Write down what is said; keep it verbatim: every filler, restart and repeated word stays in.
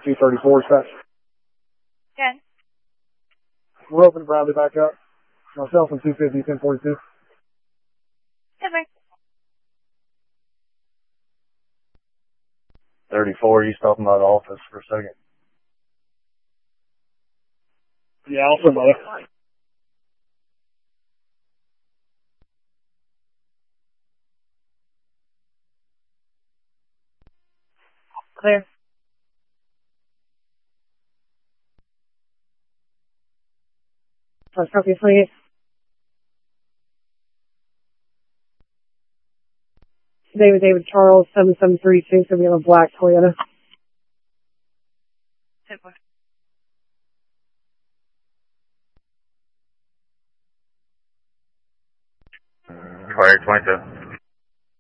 two thirty-four, dispatch. Good. We're open to Bradley back up. Myself and two fifty, ten forty-two. Over. thirty-four, you stopping by the office for a second? Yeah, I'll send by there. Clear. Let's copy twenty-eight. David David Charles, seven seven three two, so we have a black Toyota. Super. Fire twenty-two.